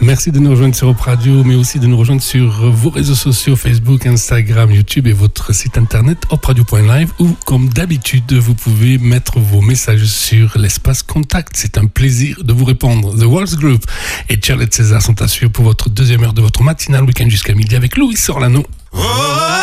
Merci de nous rejoindre sur Op Radio, mais aussi de nous rejoindre sur vos réseaux sociaux, Facebook, Instagram, YouTube et votre site internet opradio.live où, comme d'habitude, vous pouvez mettre vos messages sur l'espace contact. C'est un plaisir de vous répondre. The Waltz Group et Charlotte César sont à suivre pour votre deuxième heure de votre matinale week-end jusqu'à midi avec Louis Orlano.